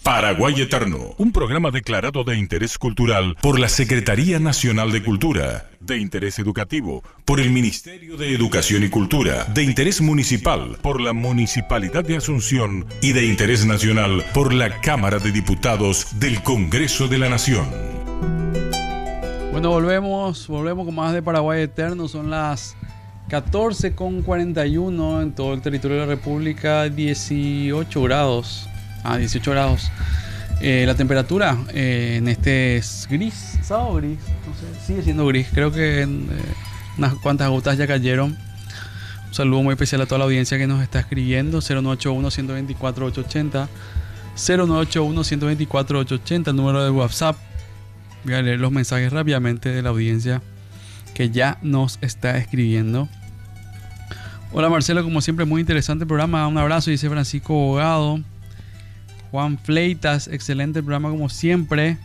Paraguay Eterno, un programa declarado de interés cultural por la Secretaría Nacional de Cultura, de interés educativo por el Ministerio de Educación y Cultura, de interés municipal por la Municipalidad de Asunción y de interés nacional por la Cámara de Diputados del Congreso de la Nación. Bueno, volvemos con más de Paraguay Eterno. Son las 14:41 en todo el territorio de la República, 18 grados. 18 grados. La temperatura en este es gris, sábado gris, no sé, sigue siendo gris. Creo que unas cuantas gotas ya cayeron. Un saludo muy especial a toda la audiencia que nos está escribiendo. 0981-124-880, 0981-124-880, el número de WhatsApp. Voy a leer los mensajes rápidamente de la audiencia que ya nos está escribiendo. Hola Marcelo, como siempre muy interesante el programa. Un abrazo, dice Francisco Bogado. Juan Fleitas, excelente el programa como siempre.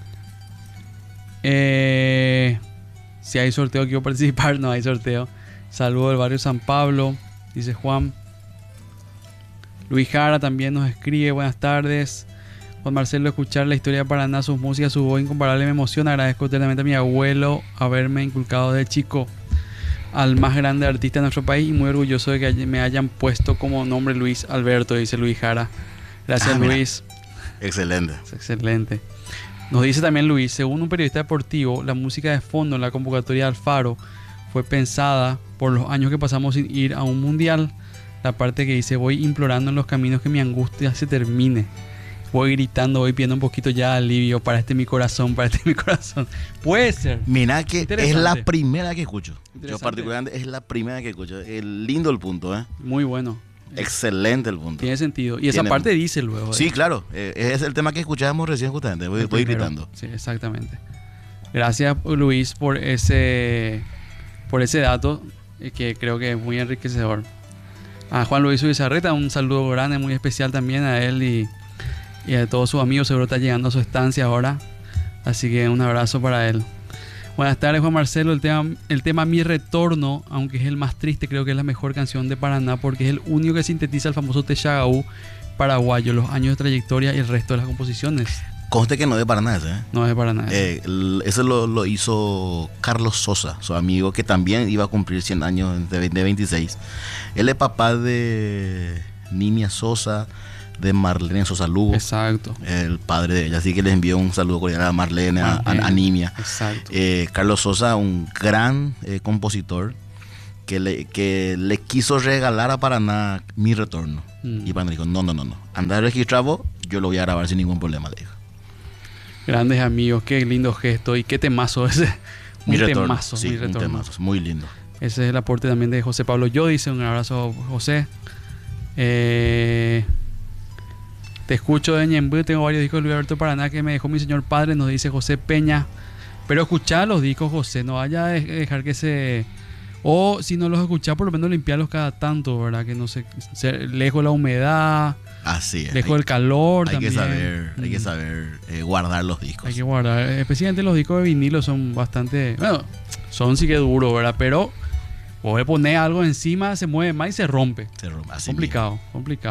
Si hay sorteo, quiero participar. No hay sorteo. Saludo del barrio San Pablo, dice Juan. Luis Jara también nos escribe. Buenas tardes. Juan Marcelo, escuchar la historia de Paraná, sus músicas, su voz incomparable me emociona. Agradezco eternamente a mi abuelo haberme inculcado de chico al más grande artista de nuestro país y muy orgulloso de que me hayan puesto como nombre Luis Alberto, dice Luis Jara. Gracias, Luis. Excelente. Es excelente. Nos dice también Luis, según un periodista deportivo, la música de fondo en la convocatoria de Alfaro fue pensada por los años que pasamos sin ir a un mundial. La parte que dice, voy implorando en los caminos que mi angustia se termine. Voy gritando, voy pidiendo un poquito ya alivio para mi corazón, Puede ser. Mira que es la primera que escucho. Yo particularmente es la primera que escucho. Lindo el punto, ¿eh? Muy bueno. Excelente el punto. Tiene sentido. Y esa parte dice luego. Sí, claro. Es el tema que escuchábamos recién justamente. Voy gritando. Sí, exactamente. Gracias, Luis, por ese dato que creo que es muy enriquecedor. A Juan Luis Ubizarreta, un saludo grande, muy especial también a él y a todos sus amigos. Seguro está llegando a su estancia ahora. Así que un abrazo para él. Buenas tardes, Juan Marcelo. El tema Mi Retorno, aunque es el más triste, creo que es la mejor canción de Paraná porque es el único que sintetiza el famoso Texagaú paraguayo, los años de trayectoria y el resto de las composiciones. Conste que no es de Paraná ese, ¿eh? No es de Paraná. Ese lo hizo Carlos Sosa, su amigo, que también iba a cumplir 100 años de 26. Él es papá de Nimia Sosa, de Marlene Sosa Lugo. Exacto. El padre de ella. Así que les envío un saludo cordial a Marlene, a Nimia. Exacto. Carlos Sosa, un gran compositor que le quiso regalar a Paraná Mi Retorno. Y Paraná dijo, no. Andar registrado, yo lo voy a grabar sin ningún problema, le dijo. Grandes amigos, qué lindo gesto y qué temazo ese. Mi Retorno. Temazo, sí, un temazo, muy lindo. Ese es el aporte también de José Pablo Yodice. Un abrazo, José. Te escucho de Ñemby, tengo varios discos de Luis Alberto Paraná que me dejó mi señor padre, nos dice José Peña. Pero escuchá los discos, José, no vaya a dejar que se... O si no los escuchás, por lo menos limpiarlos cada tanto, ¿verdad? Que no se lejos de la humedad, así es, lejos del calor hay también. Hay que saber guardar los discos. Hay que guardar, especialmente los discos de vinilo son bastante... Bueno, son sí que duros, ¿verdad? Pero vos le pones algo encima, se mueve más y se rompe. Así complicado.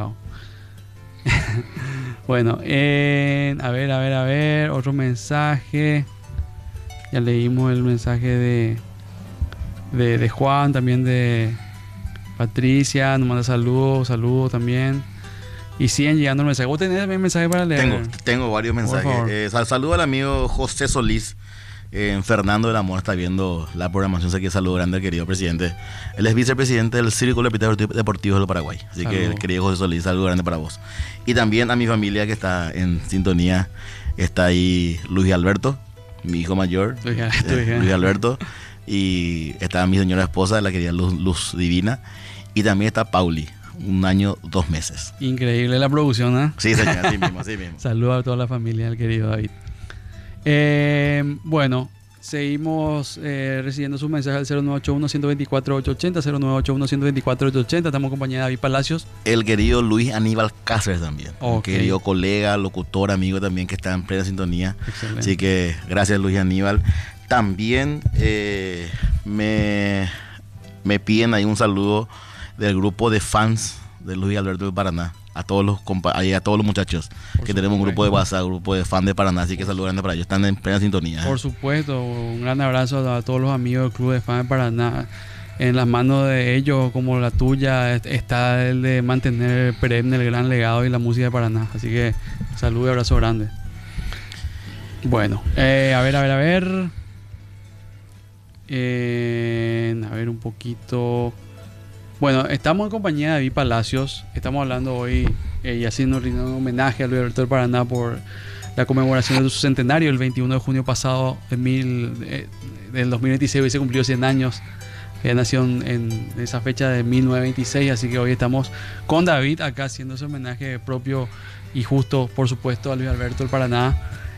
Bueno, a ver, otro mensaje. Ya leímos el mensaje de Juan, también de Patricia, nos manda saludos también. Y siguen llegando mensajes. ¿Vos tenés también mensajes para leer? Tengo varios mensajes. Saludo al amigo José Solís. Fernando del Amor está viendo la programación, sé que saludo grande al querido presidente. Él es vicepresidente del Círculo Deportivo del Paraguay. Así que el querido José Solís, saludo grande para vos. Y también a mi familia que está en sintonía. Está ahí Luis Alberto, mi hijo mayor, Luis Alberto. Y está mi señora esposa, la querida Luz Divina. Y también está Pauli, 1 año, 2 meses. Increíble la producción, ¿eh? Sí, señor, así mismo. Saludos a toda la familia del querido David. Bueno, seguimos recibiendo sus mensajes al 0981-124-880, 0981-124-880. Estamos acompañados de David Palacios. El querido Luis Aníbal Cáceres también. Okay. Querido colega, locutor, amigo también que está en plena sintonía. Excelente. Así que gracias, Luis Aníbal. También me piden ahí un saludo del grupo de fans de Luis Alberto del Paraná, a todos los a todos los muchachos que tenemos un grupo de WhatsApp, un grupo de fan de Paraná, así que saludos grandes para ellos, están en plena sintonía. Por supuesto, un gran abrazo a todos los amigos del Club de Fan de Paraná. En las manos de ellos, como la tuya, está el de mantener perenne el gran legado y la música de Paraná. Así que salud y abrazo grande. Bueno, a ver. A ver un poquito. Bueno, estamos en compañía de David Palacios. Estamos hablando hoy y haciendo un homenaje a Luis Alberto del Paraná por la conmemoración de su centenario. El 21 de junio pasado del 2026 hoy se cumplió 100 años. Ella nació en esa fecha de 1926, así que hoy estamos con David acá haciendo ese homenaje propio y justo, por supuesto, a Luis Alberto del Paraná.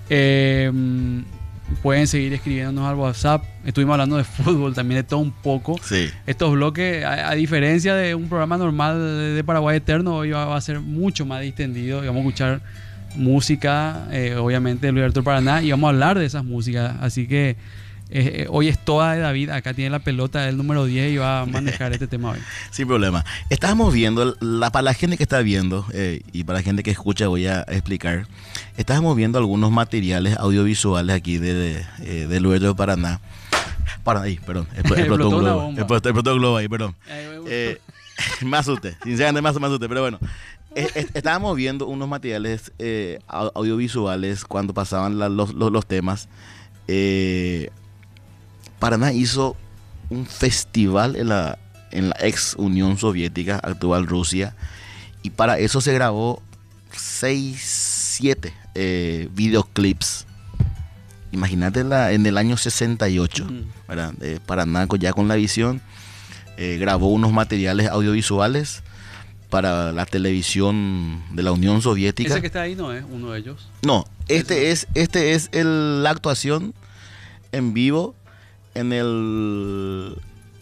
Pueden seguir escribiéndonos al WhatsApp. Estuvimos hablando de fútbol, también de todo un poco. Sí. Estos bloques, a diferencia de un programa normal de Paraguay Eterno, hoy va a ser mucho más distendido y vamos a escuchar música, obviamente, de Luis Alberto del Paraná, y vamos a hablar de esas músicas. Así que hoy es toda de David. Acá tiene la pelota del número 10 y va a manejar este tema hoy. Sin problema. Estábamos viendo, para la gente que está viendo y para la gente que escucha voy a explicar. Estábamos viendo algunos materiales audiovisuales aquí de Luis de Paraná. Perdón. Explotó un globo. Explotó el globo ahí, perdón. Me asusté. Sinceramente me asusté, pero bueno. Estábamos viendo unos materiales audiovisuales cuando pasaban los temas. Paraná hizo un festival en la ex Unión Soviética, actual Rusia, y para eso se grabó 7 videoclips. Imagínate en el año 68, ¿verdad? Paraná ya con la visión grabó unos materiales audiovisuales para la televisión de la Unión Soviética. Ese que está ahí no es uno de ellos. No, este es la actuación en vivo en el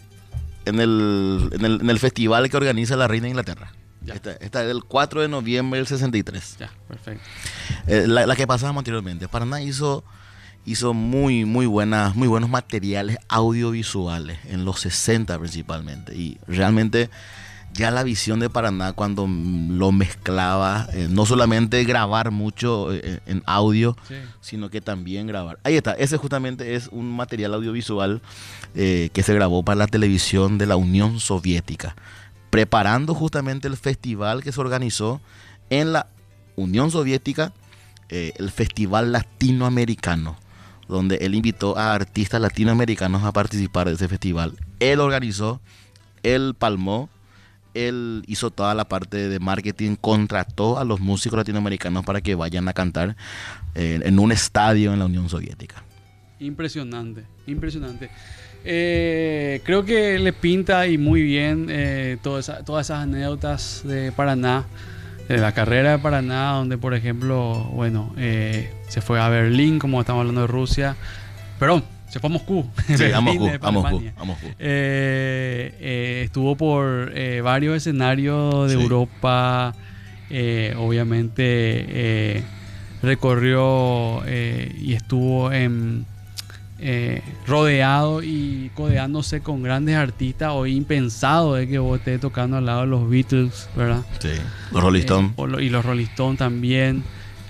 festival que organiza la Reina de Inglaterra. Esta es del 4 de noviembre del 63. Ya, perfecto. La que pasábamos anteriormente. Paraná hizo muy buenos materiales audiovisuales en los 60 principalmente, y realmente ya la visión de Paraná cuando lo mezclaba, no solamente grabar mucho en audio, sí, sino que también grabar. Ahí está, ese justamente es un material audiovisual que se grabó para la televisión de la Unión Soviética, preparando justamente el festival que se organizó en la Unión Soviética, el Festival Latinoamericano, donde él invitó a artistas latinoamericanos a participar de ese festival. Él organizó, él palmó, él hizo toda la parte de marketing, contrató a los músicos latinoamericanos para que vayan a cantar en un estadio en la Unión Soviética. Impresionante. Creo que le pinta y muy bien todas esas anécdotas de Paraná, de la carrera de Paraná, donde por ejemplo, se fue a Berlín, como estamos hablando de Rusia, perdón, se fue a Moscú. Sí, a Moscú. Estuvo por varios escenarios de Europa. Obviamente recorrió y estuvo rodeado y codeándose con grandes artistas. Hoy impensado de que vos estés tocando al lado de los Beatles, ¿verdad? Sí, los Rolling Stones. Y los Rolling Stones también.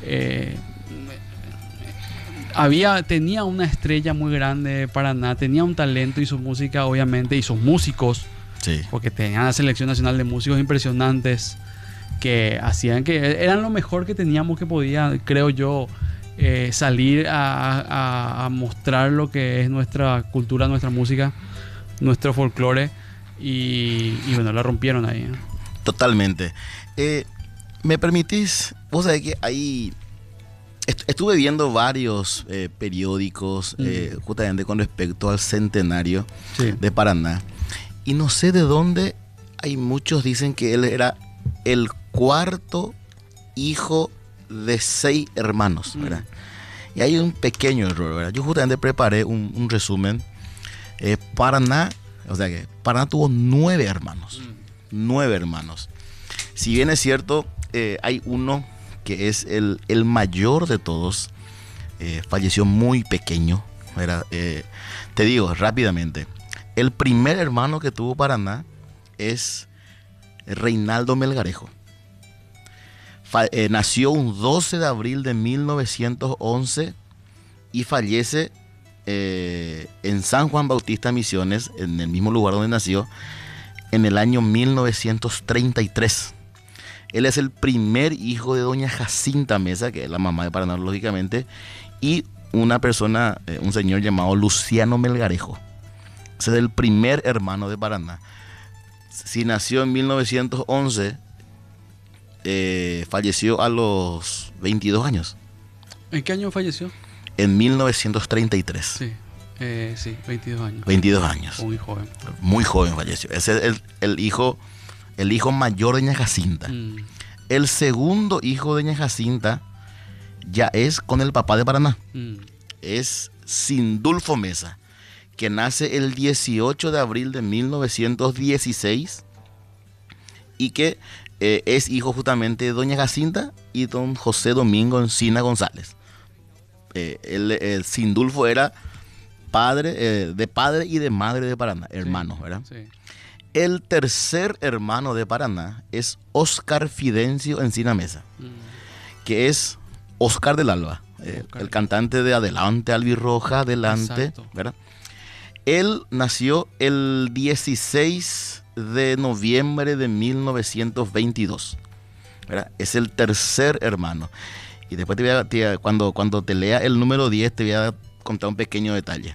Tenía una estrella muy grande Paraná, tenía un talento y su música, obviamente, y sus músicos, sí, porque tenía la selección nacional de músicos impresionantes que hacían que eran lo mejor que teníamos, que podía, creo yo, salir a mostrar lo que es nuestra cultura, nuestra música, nuestro folclore, y la rompieron ahí. Totalmente. ¿Me permitís? Vos sabés que ahí estuve viendo varios periódicos justamente con respecto al centenario de Paraná, y no sé de dónde hay muchos dicen que él era el cuarto hijo de 6 hermanos, ¿verdad? Y hay un pequeño error, ¿verdad? Yo justamente preparé un resumen. Paraná tuvo 9 hermanos. 9 hermanos. Si bien es cierto, hay uno que es el mayor de todos, falleció muy pequeño, ¿verdad? Te digo rápidamente, el primer hermano que tuvo Paraná es Reinaldo Melgarejo. Nació un 12 de abril de 1911 y fallece en San Juan Bautista, Misiones, en el mismo lugar donde nació, en el año 1933. Él es el primer hijo de doña Jacinta Mesa, que es la mamá de Paraná, lógicamente, y una persona, un señor llamado Luciano Melgarejo. Ese es el primer hermano de Paraná. Si nació en 1911, falleció a los 22 años. ¿En qué año falleció? En 1933. Sí, 22 años. 22 años. Muy joven. Muy joven falleció. Ese es el hijo mayor de doña Jacinta. El segundo hijo de doña Jacinta ya es con el papá de Paraná. Es Sindulfo Mesa, que nace el 18 de abril de 1916 y que es hijo justamente de doña Jacinta y don José Domingo Encina González. El Sindulfo era de padre y de madre de Paraná, hermanos, sí, ¿verdad? Sí. El tercer hermano de Paraná es Óscar Fidencio Encina Mesa, que es Óscar del Alba, el cantante de Adelante, Albirroja, Adelante. Exacto. ¿Verdad? Él nació el 16 de noviembre de 1922, ¿verdad? Es el tercer hermano. Y después cuando te lea el número 10 te voy a contar un pequeño detalle.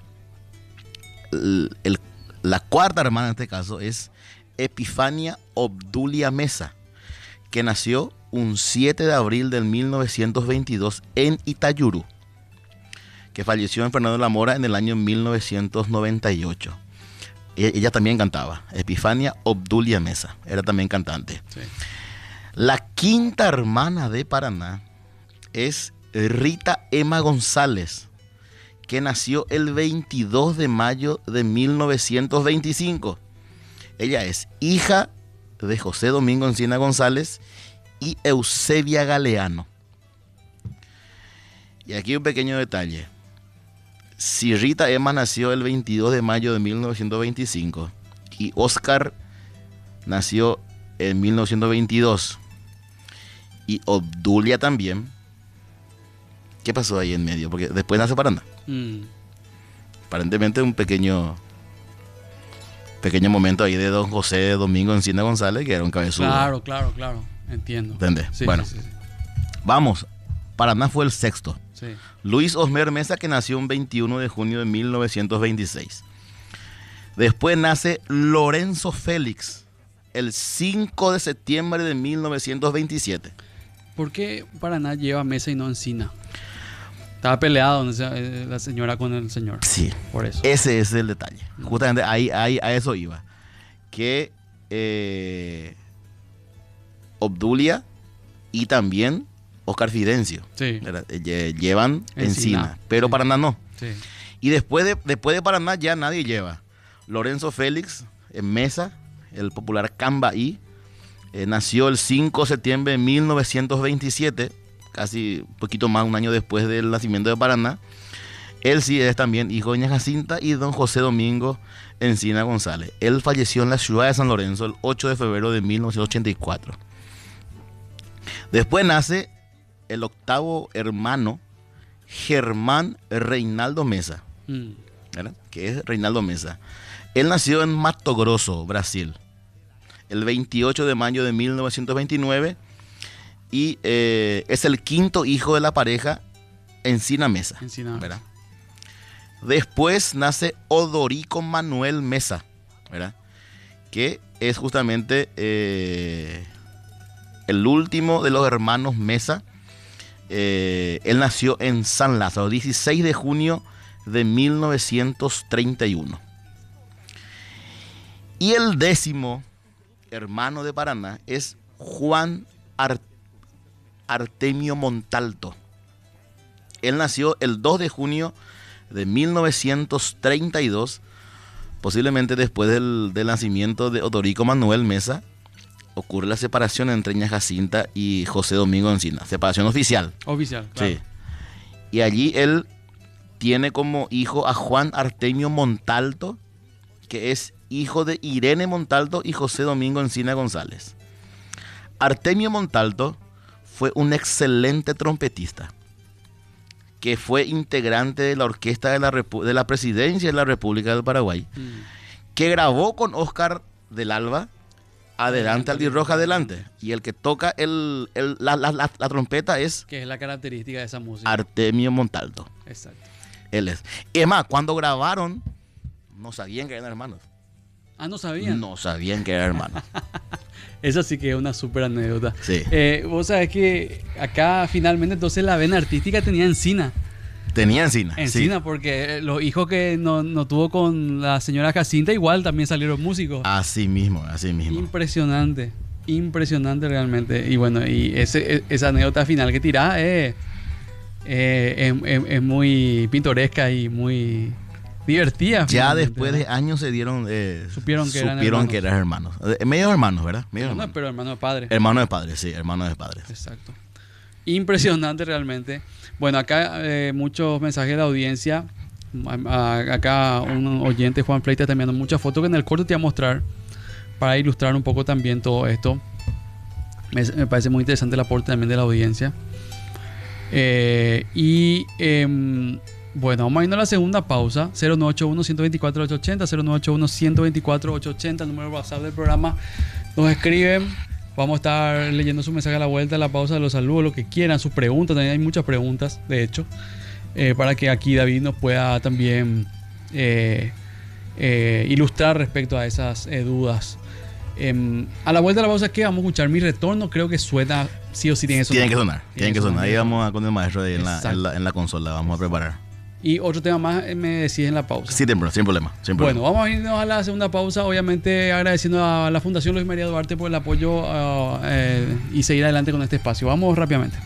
La cuarta hermana en este caso es Epifania Obdulia Mesa, que nació un 7 de abril del 1922 en Itayurú, que falleció en Fernando de la Mora en el año 1998. Ella también cantaba, Epifania Obdulia Mesa, era también cantante. Sí. La quinta hermana de Paraná es Rita Emma González, que nació el 22 de mayo de 1925. Ella es hija de José Domingo Encina González y Eusebia Galeano. Y aquí un pequeño detalle. Si Rita Emma nació el 22 de mayo de 1925 y Óscar nació en 1922 y Obdulia también, ¿qué pasó ahí en medio? Porque después nace Paraná. Aparentemente un pequeño momento ahí de don José Domingo Encina González, que era un cabezudo. Claro. Entiendo. ¿Entendés? Sí, bueno, sí. Vamos. Paraná fue el sexto. Sí. Luis Osmer Mesa, que nació un 21 de junio de 1926. Después nace Lorenzo Félix, el 5 de septiembre de 1927. ¿Por qué Paraná lleva Mesa y no Encina? Estaba peleado la señora con el señor. Sí, por eso. Ese es el detalle. Justamente ahí a eso iba. Que Obdulia y también Óscar Fidencio, sí, llevan Encina, pero sí, Paraná no. Sí. Y después de Paraná ya nadie lleva. Lorenzo Félix en Mesa, el popular Cambaí, nació el 5 de septiembre de 1927, casi un poquito más, un año después del nacimiento de Paraná. Él sí es también hijo de doña Jacinta y don José Domingo Encina González. Él falleció en la ciudad de San Lorenzo el 8 de febrero de 1984. Después nace el octavo hermano, Germán Reinaldo Mesa, ¿verdad? Que es Reinaldo Mesa. Él nació en Mato Grosso, Brasil, el 28 de mayo de 1929 y es el quinto hijo de la pareja Encina Mesa, ¿verdad? Después nace Odorico Manuel Mesa, ¿verdad? Que es justamente el último de los hermanos Mesa. Él nació en San Lázaro, 16 de junio de 1931. Y el décimo hermano de Paraná es Juan Artemio Montalto. Él nació el 2 de junio de 1932, posiblemente después del nacimiento de Odorico Manuel Mesa. Ocurre la separación entre doña Jacinta y José Domingo Encina. Separación oficial. Oficial, claro. Sí. Y allí él tiene como hijo a Juan Artemio Montalto, que es hijo de Irene Montalto y José Domingo Encina González. Artemio Montalto fue un excelente trompetista que fue integrante de la orquesta de la Presidencia de la República del Paraguay, que grabó con Oscar del Alba Adelante Aldirroja Adelante, y el que toca la trompeta es... Que es la característica de esa música. Artemio Montalto. Exacto. Él es. Es más, cuando grabaron, no sabían que eran hermanos. Ah, ¿no sabían? No sabían que eran hermanos. Esa sí que es una súper anécdota. Sí. Vos sabés que acá finalmente entonces la vena artística tenía Encina. Tenía Encina. Encina, sí. Porque los hijos que no tuvo con la señora Jacinta igual también salieron músicos. Así mismo. Impresionante realmente. Y bueno, y esa anécdota final que tirás es muy pintoresca y muy divertida. Ya después de años se dieron... supieron que eran hermanos. Medios hermanos, ¿verdad? Pero hermano de padre. Hermano de padre, sí, hermano de padres. Exacto. Impresionante realmente. Bueno, acá muchos mensajes de la audiencia. Acá un oyente, Juan Fleita, está enviando muchas fotos que en el corto te voy a mostrar para ilustrar un poco también todo esto. Me parece muy interesante el aporte también de la audiencia. Bueno, vamos a irnos a la segunda pausa. 0981-124-880, 0981-124-880, el número de WhatsApp del programa. Nos escriben. Vamos a estar leyendo su mensaje a la vuelta, a la pausa, de los saludos, lo que quieran, sus preguntas. También hay muchas preguntas, de hecho, para que aquí David nos pueda también ilustrar respecto a esas dudas. A la vuelta de la pausa, ¿qué? Vamos a escuchar Mi Retorno. Creo que suena, sí o sí tiene que sonar. Tiene que sonar. Ahí vamos con el maestro ahí en la consola, vamos a preparar. Y otro tema más me decís en la pausa. Sí, sin problema. Bueno, vamos a irnos a la segunda pausa. Obviamente agradeciendo a la Fundación Luis María Duarte por el apoyo y seguir adelante con este espacio. Vamos rápidamente.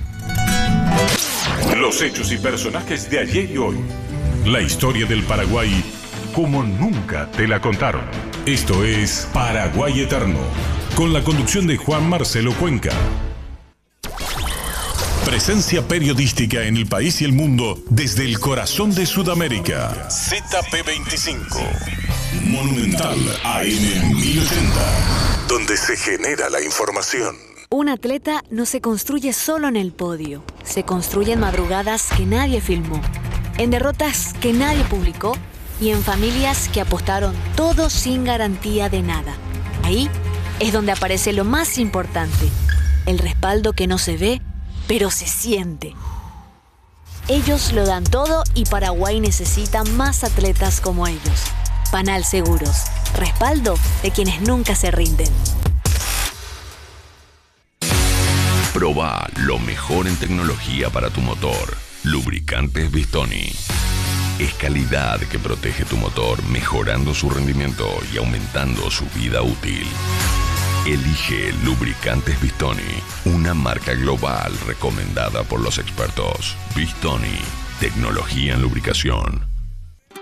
Los hechos y personajes de ayer y hoy. La historia del Paraguay como nunca te la contaron. Esto es Paraguay Eterno, con la conducción de Juan Marcelo Cuenca. Presencia periodística en el país y el mundo desde el corazón de Sudamérica. ZP25. Monumental AM 1080. Donde se genera la información. Un atleta no se construye solo en el podio. Se construye en madrugadas que nadie filmó, en derrotas que nadie publicó y en familias que apostaron todo sin garantía de nada. Ahí es donde aparece lo más importante, el respaldo que no se ve, pero se siente. Ellos lo dan todo y Paraguay necesita más atletas como ellos. Panal Seguros, respaldo de quienes nunca se rinden. Proba lo mejor en tecnología para tu motor. Lubricantes Bistoni. Es calidad que protege tu motor, mejorando su rendimiento y aumentando su vida útil. Elige Lubricantes Bistoni, una marca global recomendada por los expertos. Bistoni, tecnología en lubricación.